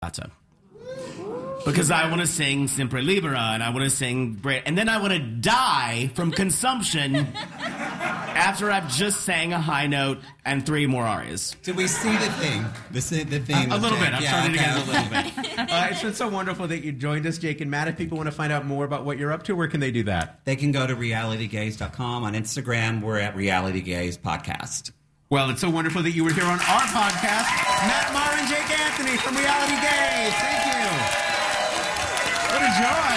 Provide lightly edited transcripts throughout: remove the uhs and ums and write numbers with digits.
Because I want to sing Sempre Libera, and I want to sing and then I want to die from consumption after I've just sang a high note and 3 more arias. Did we see the thing? The thing. A little bit. I'm starting again a little bit. It's been so wonderful that you joined us, Jake and Matt. If people want to find out more about what you're up to, where can they do that? They can go to realitygaze.com. On Instagram, we're at Reality Gaze Podcast. Well, it's so wonderful that you were here on our podcast. Matt Maher and Jake Anthony from Reality Gaze. Thank you. What a joy.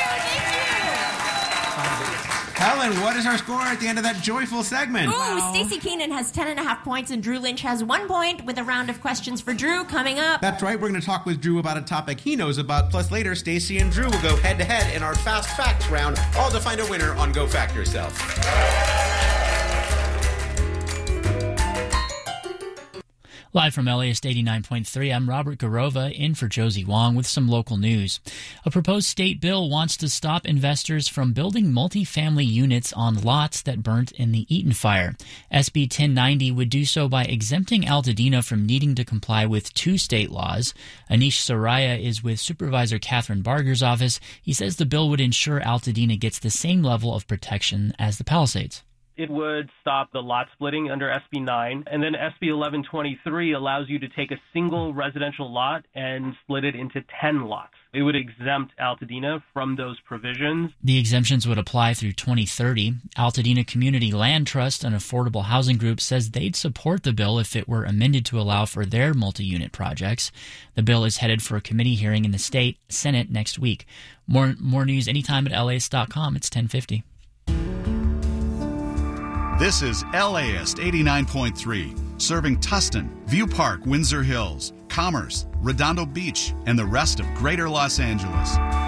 Helen, what is our score at the end of that joyful segment? Ooh, Stacey Keenan has 10.5 points and Drew Lynch has 1 point with a round of questions for Drew coming up. That's right. We're going to talk with Drew about a topic he knows about. Plus later, Stacey and Drew will go head-to-head in our Fast Facts round, all to find a winner on Go Fact Yourself. Live from LAist 89.3, I'm Robert Garova, in for Josie Wong with some local news. A proposed state bill wants to stop investors from building multifamily units on lots that burnt in the Eaton fire. SB 1090 would do so by exempting Altadena from needing to comply with 2 state laws. Anish Saraya is with Supervisor Catherine Barger's office. He says the bill would ensure Altadena gets the same level of protection as the Palisades. It would stop the lot splitting under SB 9, and then SB 1123 allows you to take a single residential lot and split it into 10 lots. It would exempt Altadena from those provisions. The exemptions would apply through 2030. Altadena Community Land Trust, an affordable housing group, says they'd support the bill if it were amended to allow for their multi-unit projects. The bill is headed for a committee hearing in the state Senate next week. More news anytime at LAist.com. It's 10:50. This is LAist 89.3, serving Tustin, View Park, Windsor Hills, Commerce, Redondo Beach, and the rest of Greater Los Angeles.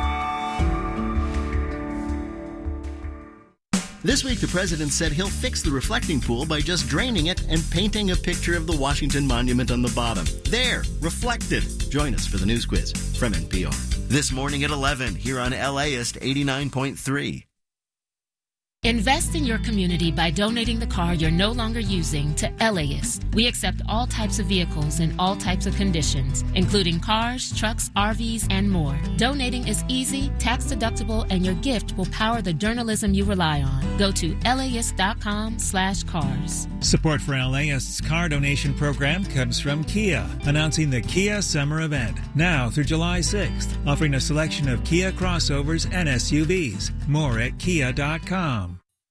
This week, the president said he'll fix the reflecting pool by just draining it and painting a picture of the Washington Monument on the bottom. There, reflected. Join us for the news quiz from NPR. This morning at 11, here on LAist 89.3. Invest in your community by donating the car you're no longer using to LAist. We accept all types of vehicles in all types of conditions, including cars, trucks, RVs, and more. Donating is easy, tax-deductible, and your gift will power the journalism you rely on. Go to LAist.com/cars. Support for LAist's car donation program comes from Kia, announcing the Kia Summer Event, now through July 6th, offering a selection of Kia crossovers and SUVs. More at kia.com.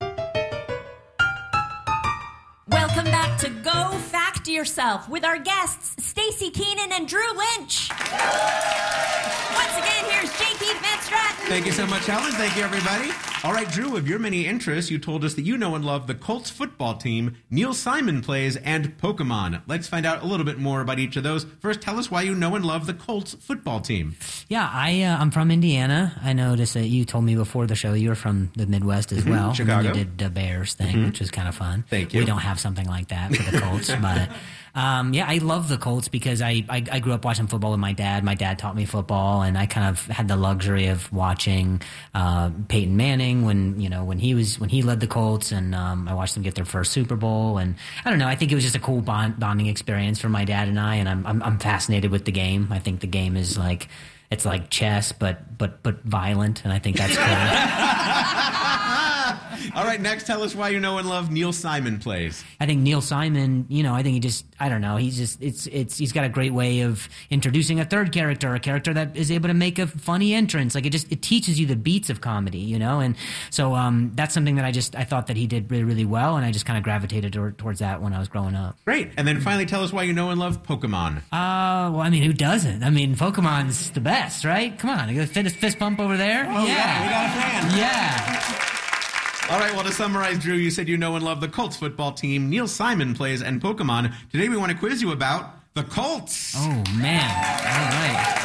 Welcome back to Go Fact Yourself with our guests, Stacey Keenan and Drew Lynch. Once again, here's J.P. Van Stratton. Thank you so much, Helen. Thank you, everybody. All right, Drew, of your many interests, you told us that you know and love the Colts football team, Neil Simon plays, and Pokemon. Let's find out a little bit more about each of those. First, tell us why you know and love the Colts football team. Yeah, I'm from Indiana. I noticed that you told me before the show you were from the Midwest as well. Chicago. And you did the Bears thing, which was kind of fun. Thank you. We don't have something like that for the Colts, but... yeah, I love the Colts because I grew up watching football with my dad. My dad taught me football, and I kind of had the luxury of watching Peyton Manning when he led the Colts, and I watched them get their first Super Bowl. And I don't know, I think it was just a cool bonding experience for my dad and I. And I'm fascinated with the game. I think the game is like chess, but violent, and I think that's cool. All right, next, tell us why you know and love Neil Simon plays. I think Neil Simon, I think he's got a great way of introducing a third character, a character that is able to make a funny entrance. Like it teaches you the beats of comedy, and so that's something that I thought that he did really, really well, and I just kind of gravitated towards that when I was growing up. Great. And then finally, tell us why you know and love Pokemon. Well, I mean, who doesn't? I mean, Pokemon's the best, right? Come on, I got a fist pump over there. Oh, yeah, we got a fan. Yeah. All right, well, to summarize, Drew, you said you know and love the Colts football team, Neil Simon plays, and Pokemon. Today we want to quiz you about the Colts. Oh, man. All right.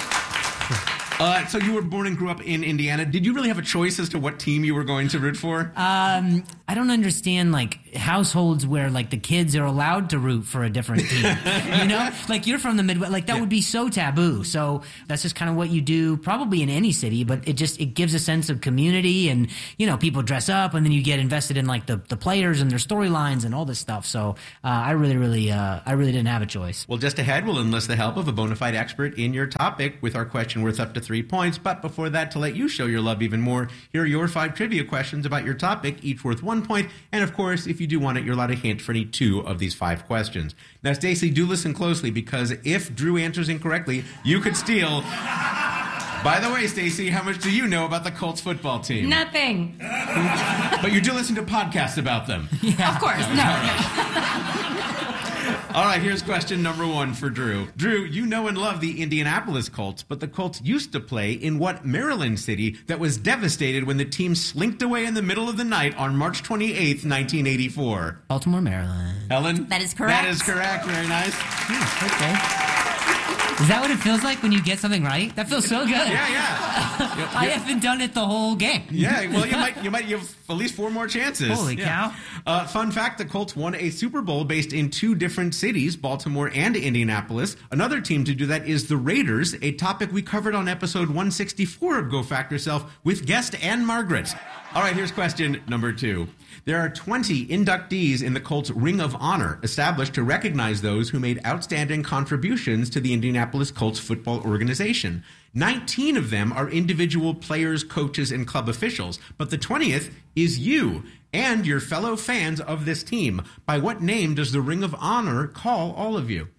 So you were born and grew up in Indiana. Did you really have a choice as to what team you were going to root for? I don't understand, households where like the kids are allowed to root for a different team. You know, like you're from the Midwest, like that would be so taboo. So that's just kind of what you do probably in any city, but it gives a sense of community, and you know, people dress up and then you get invested in like the players and their storylines and all this stuff. So I really didn't have a choice. Well, just ahead, we'll enlist the help of a bona fide expert in your topic with our question worth up to 3 points. But before that, to let you show your love even more, here are your 5 trivia questions about your topic, each worth 1 point. And of course, if you do want it, you're allowed a hint for any 2 of these 5 questions. Now, Stacey, do listen closely, because if Drew answers incorrectly, you could steal. By the way, Stacey, how much do you know about the Colts football team? Nothing. But you do listen to podcasts about them. Yeah. Of course. No. All right, here's question number 1 for Drew. Drew, you know and love the Indianapolis Colts, but the Colts used to play in what Maryland city that was devastated when the team slinked away in the middle of the night on March 28th, 1984? Baltimore, Maryland. Helen? That is correct. That is correct. Very nice. Okay. Is that what it feels like when you get something right? That feels so good. Yeah. I haven't done it the whole game. Yeah, well, you have at least 4 more chances. Holy cow. Fun fact, the Colts won a Super Bowl based in 2 different cities, Baltimore and Indianapolis. Another team to do that is the Raiders, a topic we covered on episode 164 of Go Fact Yourself with guest Ann Margaret. All right, here's question number 2. There are 20 inductees in the Colts Ring of Honor, established to recognize those who made outstanding contributions to the Indianapolis Colts football organization. 19 of them are individual players, coaches, and club officials, but the 20th is you and your fellow fans of this team. By what name does the Ring of Honor call all of you?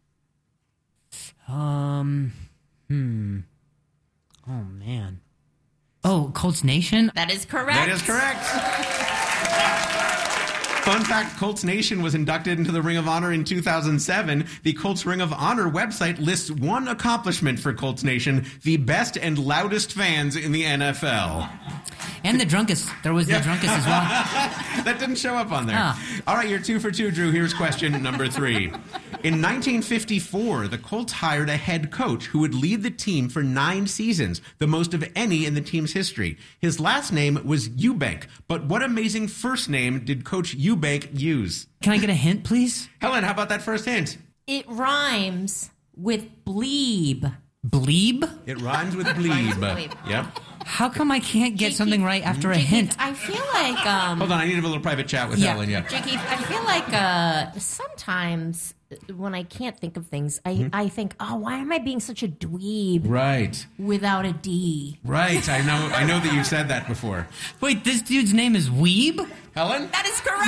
Oh, man. Oh, Colts Nation? That is correct. That is correct. Fun fact, Colts Nation was inducted into the Ring of Honor in 2007. The Colts Ring of Honor website lists one accomplishment for Colts Nation: the best and loudest fans in the NFL. And the drunkest. There was the drunkest as well. That didn't show up on there. Oh. All right, you're 2 for 2, Drew. Here's question number 3. In 1954, the Colts hired a head coach who would lead the team for 9 seasons, the most of any in the team's history. His last name was Eubank, but what amazing first name did Coach Eubank use? Can I get a hint, please? Helen, how about that first hint? It rhymes with bleeb. Bleeb? It rhymes with bleeb. Yep. How come I can't get something right after a hint? I feel like... Hold on, I need a little private chat with Helen. Yeah. Jakey, I feel like sometimes when I can't think of things, I think, oh, why am I being such a dweeb? Right. Without a D. Right. I know that you've said that before. Wait, this dude's name is Weeb? Helen? That is correct.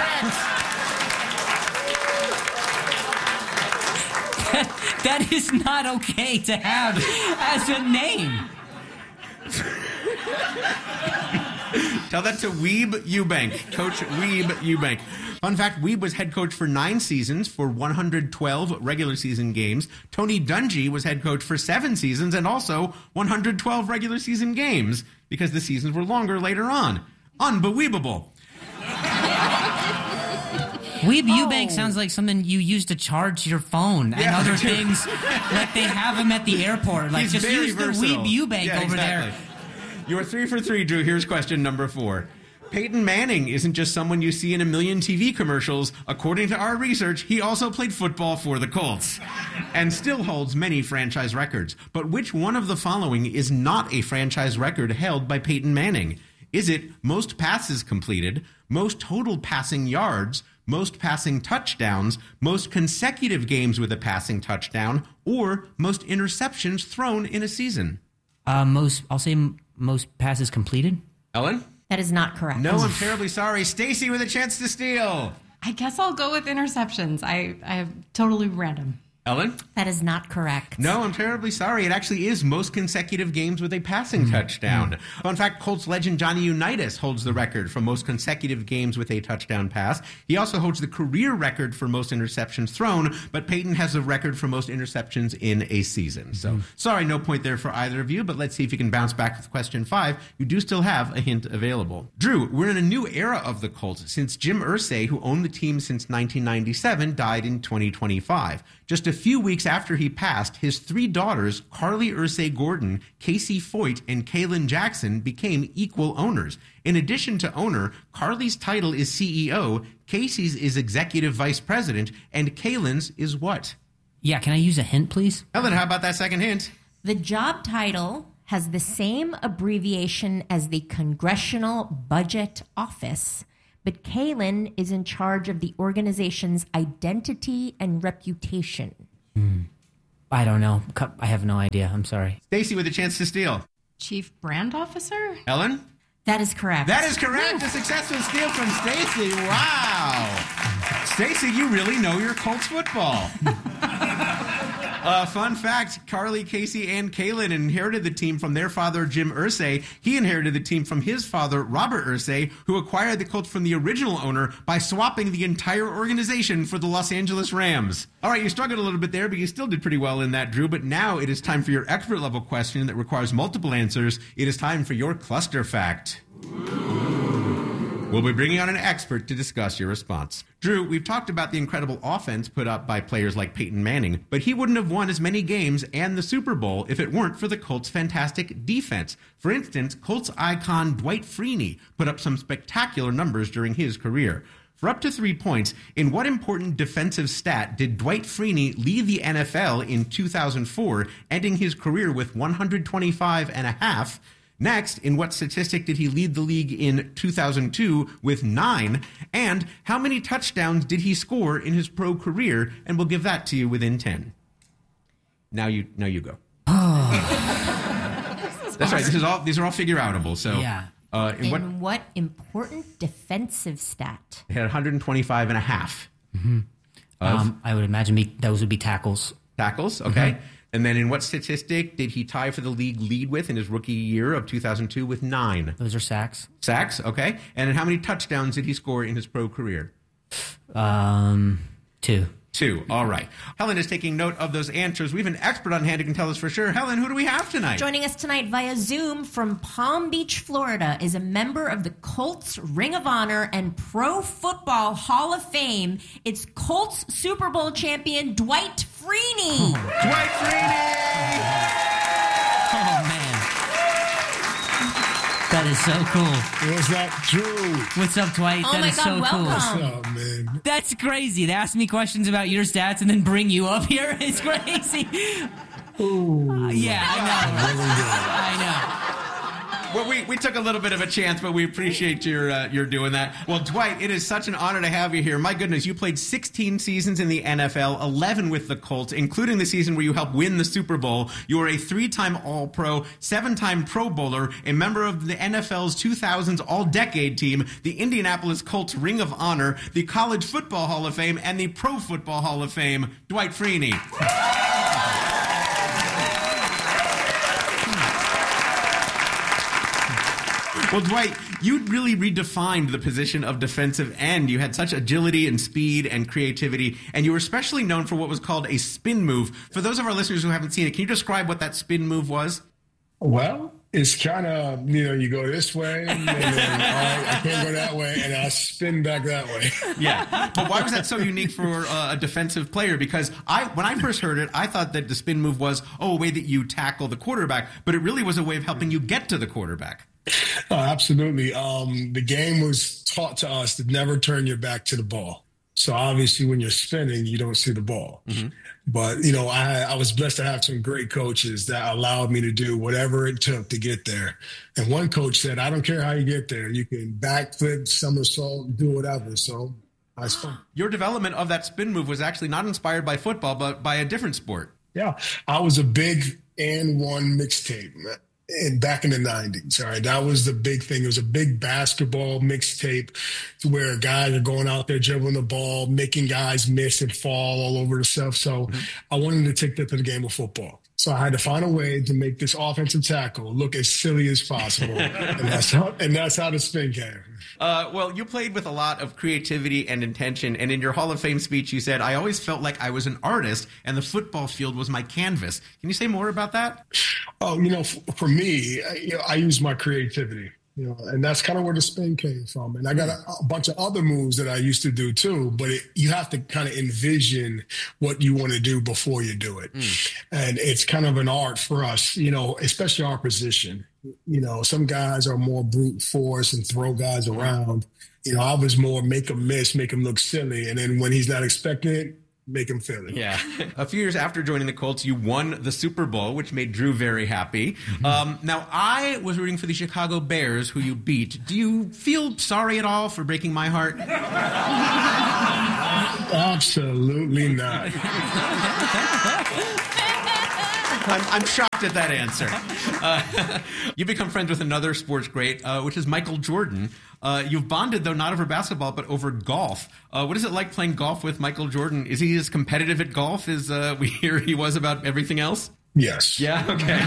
That is not okay to have as a name. Tell that to Weeb Eubank. Coach Weeb Eubank. Fun fact, Weeb was head coach for 9 seasons for 112 regular season games. Tony Dungy was head coach for 7 seasons and also 112 regular season games, because the seasons were longer later on. Unbelievable. Weeb Eubank sounds like something you use to charge your phone and other things. Like they have him at the airport. Like, He's just very use versatile. the Weeb Eubank over there. You're 3 for 3, Drew. Here's question number 4. Peyton Manning isn't just someone you see in a million TV commercials. According to our research, he also played football for the Colts and still holds many franchise records. But which one of the following is not a franchise record held by Peyton Manning? Is it most passes completed, most total passing yards, most passing touchdowns, most consecutive games with a passing touchdown, or most interceptions thrown in a season? I'll say most passes completed. Ellen? That is not correct. No, I'm terribly sorry. Stacey with a chance to steal. I guess I'll go with interceptions. I have totally random. Ellen? That is not correct. No, I'm terribly sorry. It actually is most consecutive games with a passing touchdown. In fact, Colts legend Johnny Unitas holds the record for most consecutive games with a touchdown pass. He also holds the career record for most interceptions thrown, but Peyton has the record for most interceptions in a season. So, sorry, no point there for either of you, but let's see if you can bounce back with question 5. You do still have a hint available. Drew, we're in a new era of the Colts since Jim Irsay, who owned the team since 1997, died in 2025. Just a few weeks after he passed, his 3 daughters, Carly Ursay Gordon, Casey Foyt, and Kaylin Jackson, became equal owners. In addition to owner, Carly's title is CEO, Casey's is executive vice president, and Kaylin's is what? Yeah, can I use a hint, please? Ellen, how about that second hint? The job title has the same abbreviation as the Congressional Budget Office, but Kaylin is in charge of the organization's identity and reputation. I don't know. I have no idea. I'm sorry. Stacey with a chance to steal. Chief Brand Officer? Ellen? That is correct. That is correct. A successful steal from Stacey. Wow. Stacey, you really know your Colts football. Fun fact, Carly, Casey, and Kaylin inherited the team from their father, Jim Irsay. He inherited the team from his father, Robert Irsay, who acquired the Colts from the original owner by swapping the entire organization for the Los Angeles Rams. All right, you struggled a little bit there, but you still did pretty well in that, Drew. But now it is time for your expert-level question that requires multiple answers. It is time for your cluster fact. We'll be bringing on an expert to discuss your response. Drew, we've talked about the incredible offense put up by players like Peyton Manning, but he wouldn't have won as many games and the Super Bowl if it weren't for the Colts' fantastic defense. For instance, Colts icon Dwight Freeney put up some spectacular numbers during his career. For up to 3 points, in what important defensive stat did Dwight Freeney lead the NFL in 2004, ending his career with 125.5? Next, in what statistic did he lead the league in 2002 with 9? And how many touchdowns did he score in his pro career? And we'll give that to you within 10. Now you go. That's right. These are all figure-outable. So yeah. In what important defensive stat? He had 125.5. Mm-hmm. I would imagine those would be tackles. Tackles, okay. Mm-hmm. And then in what statistic did he tie for the league lead with in his rookie year of 2002 with 9? Those are sacks. Sacks, okay. And how many touchdowns did he score in his pro career? 2. 2, all right. Helen is taking note of those answers. We have an expert on hand who can tell us for sure. Helen, who do we have tonight? Joining us tonight via Zoom from Palm Beach, Florida, is a member of the Colts Ring of Honor and Pro Football Hall of Fame. It's Colts Super Bowl champion Dwight Freeney. Dwight Freeney! Oh, man. That is so cool. What's up, Drew? What's up, Dwight? Oh, that my is God, so welcome. cool. What's up, man? That's crazy. They ask me questions about your stats and then bring you up here. It's crazy. Ooh. Yeah, I know. Well, we took a little bit of a chance, but we appreciate your doing that. Well, Dwight, it is such an honor to have you here. My goodness, you played 16 seasons in the NFL, 11 with the Colts, including the season where you helped win the Super Bowl. You were a 3-time All-Pro, 7-time Pro Bowler, a member of the NFL's 2000s All-Decade team, the Indianapolis Colts Ring of Honor, the College Football Hall of Fame, and the Pro Football Hall of Fame. Dwight Freeney. Well, Dwight, you really redefined the position of defensive end. You had such agility and speed and creativity, and you were especially known for what was called a spin move. For those of our listeners who haven't seen it, can you describe what that spin move was? Well, it's kind of, you go this way, and then, I can't go that way, and I spin back that way. Yeah. But why was that so unique for a defensive player? Because when I first heard it, I thought that the spin move was, a way that you tackle the quarterback, but it really was a way of helping you get to the quarterback. Oh, absolutely. The game was taught to us to never turn your back to the ball. So obviously when you're spinning, you don't see the ball. Mm-hmm. But, I was blessed to have some great coaches that allowed me to do whatever it took to get there. And one coach said, I don't care how you get there. You can backflip, somersault, do whatever. So that's fun. Your development of that spin move was actually not inspired by football, but by a different sport. Yeah. I was a big and one mixtape. And back in the 90s, all right, that was the big thing. It was a big basketball mixtape where guys are going out there dribbling the ball, making guys miss and fall all over themselves. So I wanted to take that to the game of football. So I had to find a way to make this offensive tackle look as silly as possible. and that's how the spin came. Well, you played with a lot of creativity and intention. And in your Hall of Fame speech, you said, I always felt like I was an artist and the football field was my canvas. Can you say more about that? Oh, for me, I use my creativity. And that's kind of where the spin came from. And I got a bunch of other moves that I used to do too, but you have to kind of envision what you want to do before you do it. And it's kind of an art for us, especially our position. Some guys are more brute force and throw guys around. I was more make him miss, make him look silly. And then when he's not expecting it, make him feel it. Yeah. A few years after joining the Colts, you won the Super Bowl, which made Drew very happy. Now, I was rooting for the Chicago Bears, who you beat. Do you feel sorry at all for breaking my heart? Absolutely not. I'm shocked at that answer. You've become friends with another sports great, which is Michael Jordan. You've bonded, though, not over basketball, but over golf. What is it like playing golf with Michael Jordan? Is he as competitive at golf as we hear he was about everything else? Yes. Yeah? Okay.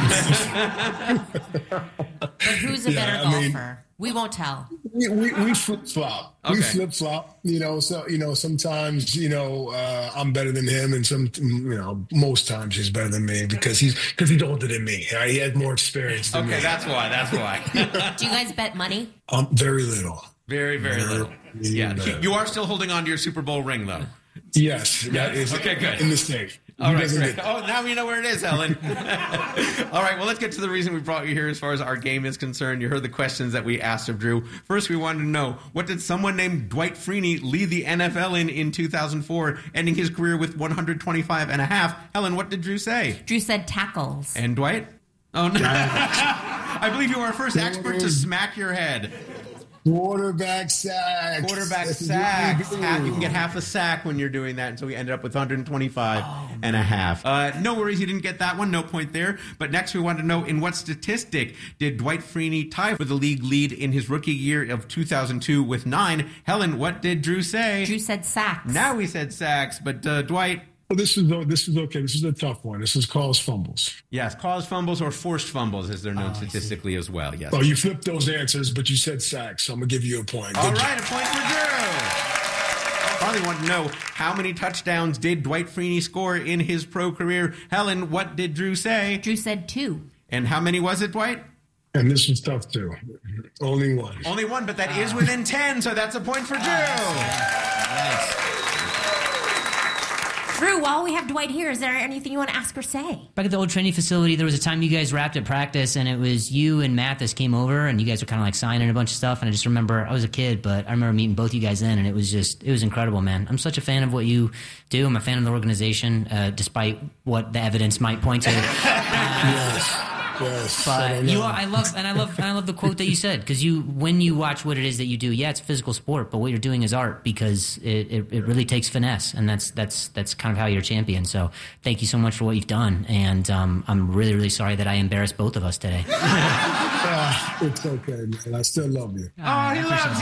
But who's a better golfer? We won't tell. We flip-flop. Okay. We flip-flop. Sometimes, I'm better than him, and most times he's better than me because he's older than me. Right? He has more experience than me. Okay, that's why. Do you guys bet money? Very little. Very, very little. Yeah. You are still holding on to your Super Bowl ring, though. Yes. That is okay, good. in the state. All right, great. Oh, now we know where it is, Helen. All right, well, let's get to the reason we brought you here as far as our game is concerned. You heard the questions that we asked of Drew. First, we wanted to know, what did someone named Dwight Freeney lead the NFL in 2004, ending his career with 125 and a half? Helen, what did Drew say? Drew said tackles. And Dwight? Oh, no. I believe you are our first expert to smack your head. Quarterback sacks. You can get half a sack when you're doing that, and so we ended up with 125 and a half. No worries, you didn't get that one. No point there. But next we wanted to know, in what statistic did Dwight Freeney tie for the league lead in his rookie year of 2002 with 9? Helen, what did Drew say? Drew said sacks. Now we said sacks, but Dwight... Well, this is okay. This is a tough one. This is caused fumbles. Yes, caused fumbles or forced fumbles, as they're known statistically as well. Yes. Well, you flipped those answers, but you said sacks, so I'm going to give you a point. All right, a point for Drew. Probably want to know, how many touchdowns did Dwight Freeney score in his pro career? Helen, what did Drew say? Drew said 2. And how many was it, Dwight? And this was tough, too. Only 1. Only 1, but that is within 10, so that's a point for Drew. Nice. Drew, while we have Dwight here, is there anything you want to ask or say? Back at the old training facility, there was a time you guys wrapped at practice, and it was you and Mathis came over, and you guys were kind of like signing a bunch of stuff. And I just remember, I was a kid, but I remember meeting both you guys then, and it was incredible, man. I'm such a fan of what you do. I'm a fan of the organization, despite what the evidence might point to. Yes, but I love the quote that you said, because when you watch what it is that you do, it's a physical sport, but what you're doing is art, because it really takes finesse, and that's kind of how you're a champion. So thank you so much for what you've done, and I'm really, really sorry that I embarrassed both of us today. It's okay, man. I still love you. Oh, he loves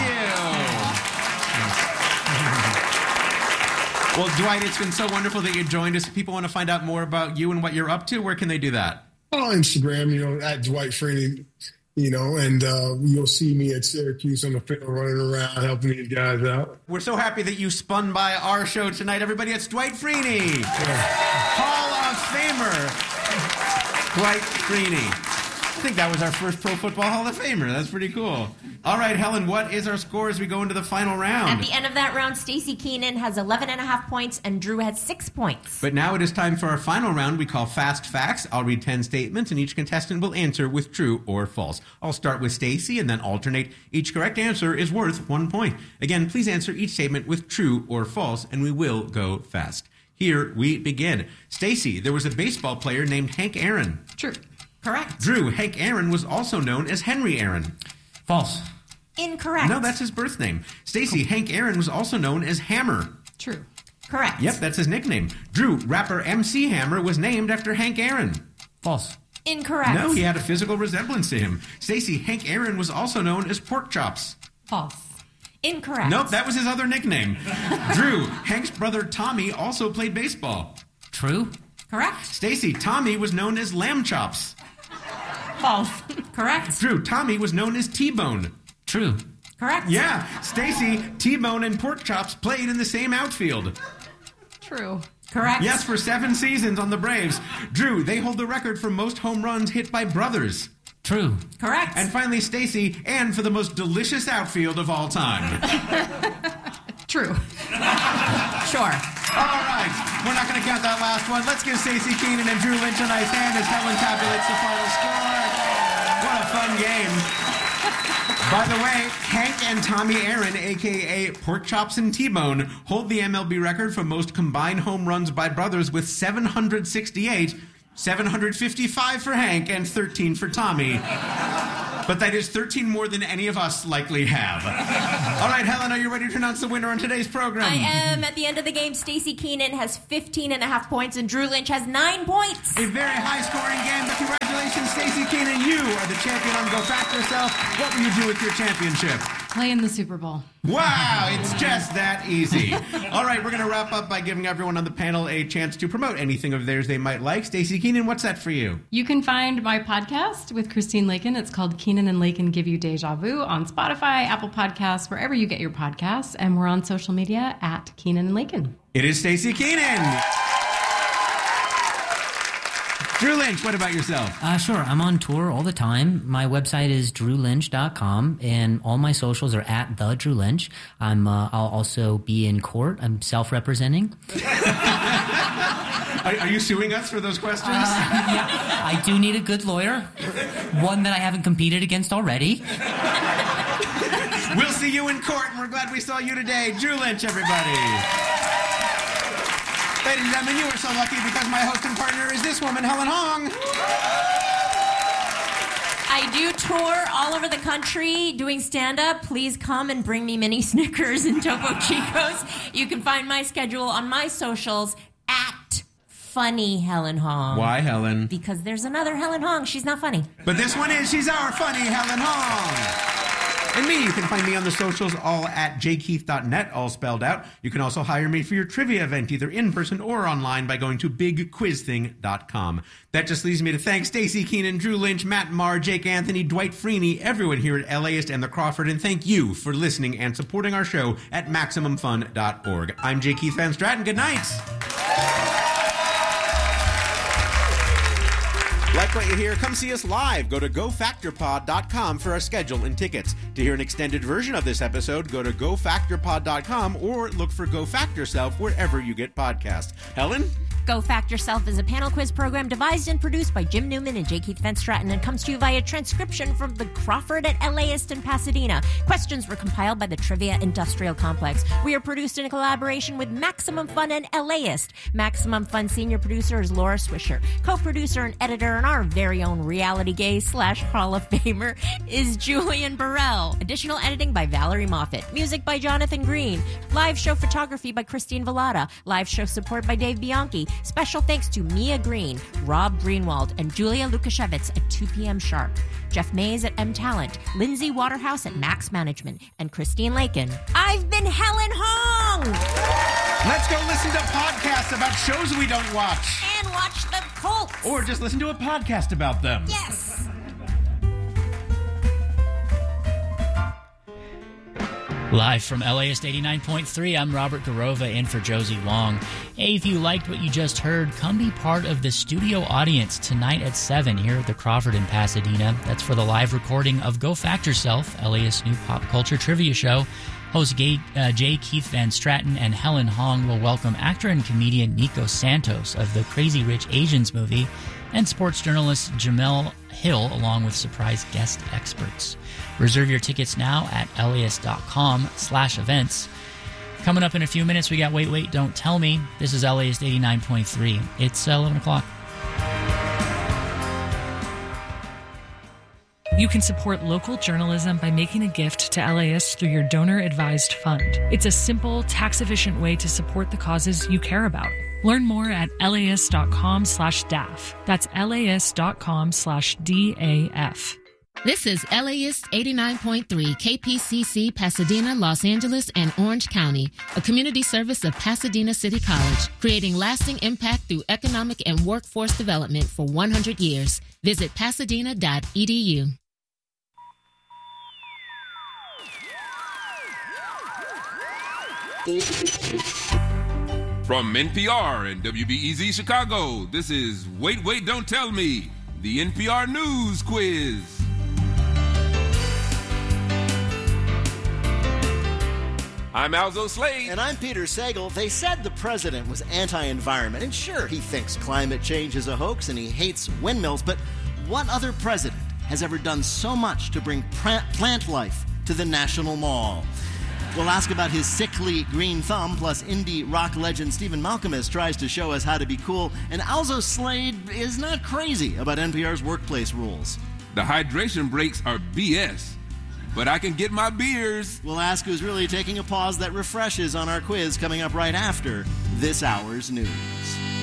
you. Well, Dwight, it's been so wonderful that you joined us. If people want to find out more about you and what you're up to, where can they do that? On Instagram, at Dwight Freeney, and you'll see me at Syracuse on the field running around helping these guys out. We're so happy that you spun by our show tonight, everybody. It's Dwight Freeney, Hall of Famer, Dwight Freeney. I think that was our first Pro Football Hall of Famer. That's pretty cool. All right, Helen, what is our score as we go into the final round? At the end of that round, Stacey Keenan has 11.5 points and Drew has 6 points. But now it is time for our final round we call Fast Facts. I'll read 10 statements, and each contestant will answer with true or false. I'll start with Stacey and then alternate. Each correct answer is worth 1 point. Again, please answer each statement with true or false, and we will go fast. Here we begin. Stacey, there was a baseball player named Hank Aaron. True. Correct. Drew, Hank Aaron was also known as Henry Aaron. False. Incorrect. No, that's his birth name. Stacey, Hank Aaron was also known as Hammer. True. Correct. Yep, that's his nickname. Drew, rapper MC Hammer was named after Hank Aaron. False. Incorrect. No, he had a physical resemblance to him. Stacey, Hank Aaron was also known as Pork Chops. False. Incorrect. Nope, that was his other nickname. Drew, Hank's brother Tommy also played baseball. True. Correct. Stacey, Tommy was known as Lamb Chops. False. Correct. Drew, Tommy was known as T-Bone. True. Correct. Yeah, Stacey, T-Bone and Pork Chops played in the same outfield. True. Correct. Yes, for 7 seasons on the Braves. Drew, they hold the record for most home runs hit by brothers. True. Correct. And finally, Stacy, and for the most delicious outfield of all time. True. Sure. All right. We're not going to count that last one. Let's give Stacey Keenan and Drew Lynch a nice hand as Helen tabulates the final score. What a fun game. By the way, Hank and Tommy Aaron, a.k.a. Pork Chops and T-Bone, hold the MLB record for most combined home runs by brothers with 768, 755 for Hank, and 13 for Tommy. But that is 13 more than any of us likely have. All right, Helen, are you ready to announce the winner on today's program? I am. At the end of the game, Stacey Keenan has 15.5 points and Drew Lynch has 9 points. A very high-scoring game, but congratulations, Stacey Keenan. You are the champion on Go Fact Yourself. What will you do with your championship? Play in the Super Bowl. Wow, it's just that easy. All right, we're going to wrap up by giving everyone on the panel a chance to promote anything of theirs they might like. Stacey Keenan, what's that for you? You can find my podcast with Christine Lakin. It's called Keenan and Lakin Give You Deja Vu on Spotify, Apple Podcasts, wherever you get your podcasts. And we're on social media at Keenan and Lakin. It is Stacey Keenan. Drew Lynch, what about yourself? Sure. I'm on tour all the time. My website is drewlynch.com, and all my socials are at the Drew Lynch. I'll also be in court. I'm self-representing. Are you suing us for those questions? Yeah, I do need a good lawyer. One that I haven't competed against already. We'll see you in court, and we're glad we saw you today. Drew Lynch, everybody. Ladies and gentlemen, you are so lucky because my host and partner is this woman, Helen Hong. I do tour all over the country doing stand-up. Please come and bring me mini Snickers and Topo Chicos. You can find my schedule on my socials at Funny Helen Hong. Why, Helen? Because there's another Helen Hong. She's not funny. But this one is. She's our funny Helen Hong. And me, you can find me on the socials, all at jkeith.net, all spelled out. You can also hire me for your trivia event, either in person or online, by going to bigquizthing.com. That just leaves me to thank Stacey Keenan, Drew Lynch, Matt Marr, Jake Anthony, Dwight Freeney, everyone here at LAist and the Crawford, and thank you for listening and supporting our show at MaximumFun.org. I'm J. Keith Van Stratton. Good night. Like what you hear? Come see us live. Go to GoFactorPod.com for our schedule and tickets. To hear an extended version of this episode, go to GoFactorPod.com or look for Go Fact Yourself wherever you get podcasts. Helen? Go Fact Yourself is a panel quiz program devised and produced by Jim Newman and J. Keith Van Stratton and comes to you via transcription from the Crawford at LAist in Pasadena. Questions were compiled by the Trivia Industrial Complex. We are produced in collaboration with Maximum Fun and LAist. Maximum Fun senior producer is Laura Swisher. Co-producer and editor and our very own reality gay / Hall of Famer is Julian Burrell. Additional editing by Valerie Moffat. Music by Jonathan Green. Live show photography by Christine Vallada. Live show support by Dave Bianchi. Special thanks to Mia Green, Rob Greenwald, and Julia Lukashevitz at 2 p.m. sharp. Jeff Mays at M Talent, Lindsay Waterhouse at Max Management, and Christine Lakin. I've been Helen Hong! Let's go listen to podcasts about shows we don't watch. And watch the Colts. Or just listen to a podcast about them. Yes. Live from LAist 89.3, I'm Robert Garova in for Josie Wong. Hey, if you liked what you just heard, come be part of the studio audience tonight at 7 here at the Crawford in Pasadena. That's for the live recording of Go Fact Yourself, LAist's new pop culture trivia show. Host J. Keith Van Stratton and Helen Hong will welcome actor and comedian Nico Santos of the Crazy Rich Asians movie and sports journalist Jamel Hill, along with surprise guest experts. Reserve your tickets now at laist.com/events. Coming up in a few minutes, we got Wait, Don't Tell Me. This is LAist 89.3. It's 11 o'clock. You can support local journalism by making a gift to LAist through your donor-advised fund. It's a simple, tax-efficient way to support the causes you care about. Learn more at laist.com/DAF. That's laist.com/DAF. This is LAist 89.3 KPCC, Pasadena, Los Angeles, and Orange County, a community service of Pasadena City College, creating lasting impact through economic and workforce development for 100 years. Visit pasadena.edu. From NPR and WBEZ Chicago, this is Wait, Don't Tell Me the NPR News Quiz. I'm Alzo Slade. And I'm Peter Sagal. They said the president was anti-environment. And sure, he thinks climate change is a hoax and he hates windmills. But what other president has ever done so much to bring plant life to the National Mall? We'll ask about his sickly green thumb, plus indie rock legend Stephen Malkmus tries to show us how to be cool. And Alzo Slade is not crazy about NPR's workplace rules. The hydration breaks are BS. But I can get my beers. We'll ask who's really taking a pause that refreshes on our quiz coming up right after this hour's news.